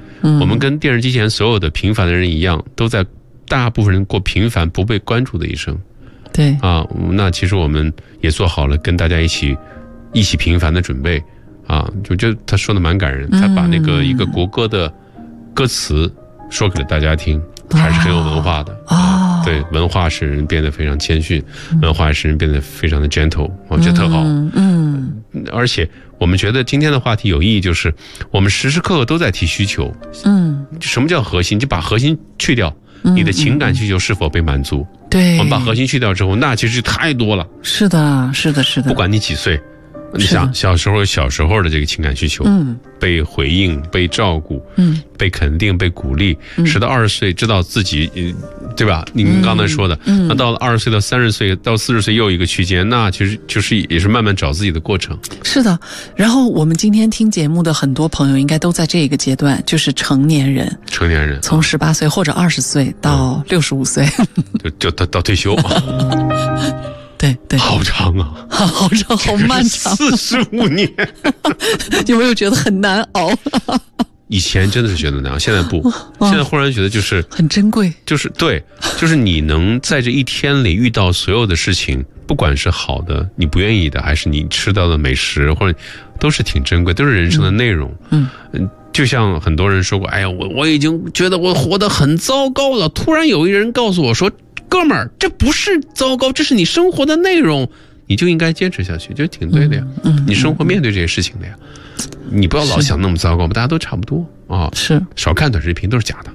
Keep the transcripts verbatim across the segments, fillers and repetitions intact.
嗯， 我们跟电视机前所有的平凡的人一样，都在大部分人过平凡不被关注的一生。 对啊，那其实我们也做好了跟大家一起一起平凡的准备啊。就觉得他说的蛮感人，他把那个一个国歌的歌词说给了大家听，还是很有文化的啊。对，文化使人变得非常谦逊，文化使人变得非常的 gentle， 我觉得特好。 嗯， 而且我们觉得今天的话题有意义，就是我们时时刻刻都在提需求。 嗯， 什么叫核心？就把核心去掉，你的情感需求是否被满足？ 对， 我们把核心去掉之后，那其实太多了。 是的，是的，是的。 不管你几岁，你想小时候小时候的这个情感需求， 嗯， 被回应、被照顾， 嗯， 被肯定、被鼓励，十到二十岁知道自己，对吧？您刚才说的， 嗯， 那到了二十岁到三十岁到四十岁又一个区间，那其实就是也是慢慢找自己的过程。 是的。然后我们今天听节目的很多朋友应该都在这个阶段，就是成年人， 成年人从十八岁或者二十岁到六十五岁， 就就到到退休。 对对， 好长啊， 好长，好漫长， 四十五年， 有没有觉得很难熬？ 以前真的是觉得难熬，现在不，现在忽然觉得就是很珍贵， 就是对，就是你能在这一天里遇到所有的事情，不管是好的、你不愿意的，还是你吃到的美食，或者都是挺珍贵，都是人生的内容。 嗯嗯，就像很多人说过，哎呀，我我已经觉得我活得很糟糕了，突然有一人告诉我说，哥们儿，这不是糟糕，这是你生活的内容，你就应该坚持下去，就挺对的呀。 嗯，嗯你生活面对这些事情的呀，你不要老想那么糟糕，大家都差不多啊。 是， 少看短视频都是假的。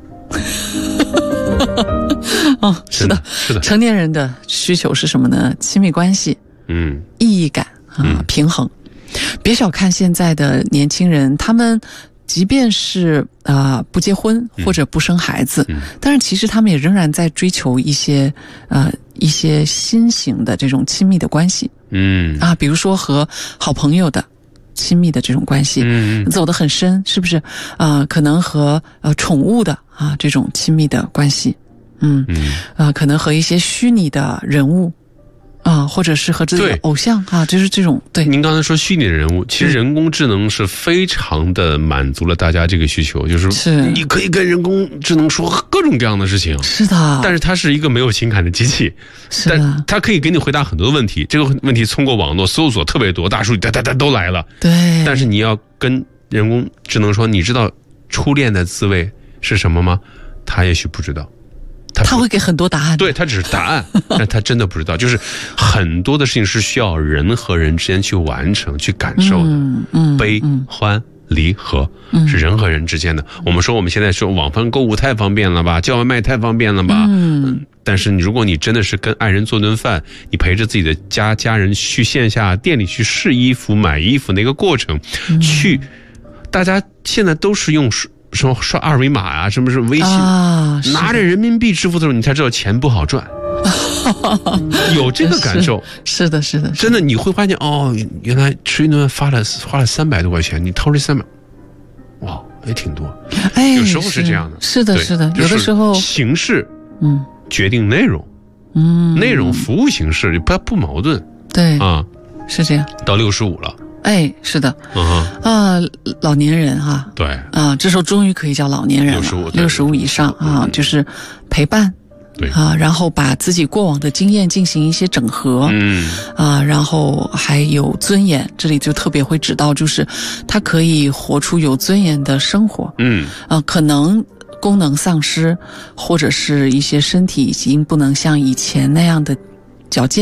哦，是的， 是的。 成年人的需求是什么呢？亲密关系， 嗯， 意义感啊， 嗯、 平衡。别小看现在的年轻人，他们即便是啊、呃、不结婚或者不生孩子， 嗯， 但是其实他们也仍然在追求一些呃一些新型的这种亲密的关系。 嗯啊，比如说和好朋友的亲密的这种关系， 嗯， 走得很深，是不是？啊、呃，可能和呃宠物的啊这种亲密的关系，嗯嗯啊、呃，可能和一些虚拟的人物。啊，或者是和自己的偶像啊，就是这种对。 您刚才说虚拟的人物，其实人工智能是非常的满足了大家这个需求，就是是你可以跟人工智能说各种各样的事情， 是的。 但是它是一个没有情感的机器， 是的， 但它可以给你回答很多问题，这个问题通过网络搜索特别多，大数据哒哒哒都来了。 对。但是你要跟人工智能说，你知道初恋的滋味是什么吗？他也许不知道。 他会给很多答案， 对，他只是答案，但他真的不知道。就是很多的事情是需要人和人之间去完成、去感受的， 嗯嗯、 悲、 嗯、 欢、离合、 嗯、 是人和人之间的。我们说我们现在说网上购物太方便了吧，叫外卖太方便了吧， 嗯， 但是如果你真的是跟爱人做顿饭，你陪着自己的家家人去线下店里去试衣服、买衣服那个过程， 嗯、 去，大家现在都是用。什么刷二维码啊，什么是微信、 啊、 拿着人民币支付的时候，你才知道钱不好赚。有这个感受， 是, 是的，是的， 真的你会发现哦，原来吃一顿饭花了花了三百多块钱，你掏这三百，哇，也挺多。 哎， 有时候是这样的， 是的，是的，有的时候形式嗯决定内容， 嗯， 内容服务形式不不矛盾， 对啊， 是这样。 到六十五了。 哎，是的， 嗯啊，老年人哈、啊， 对， 啊，这时候终于可以叫老年人了， 六十五， 六十五以上啊，嗯、就是陪伴， 对啊，然后把自己过往的经验进行一些整合， 嗯， 啊，然后还有尊严，这里就特别会指到，就是他可以活出有尊严的生活， 嗯， 啊，可能功能丧失，或者是一些身体已经不能像以前那样的矫健。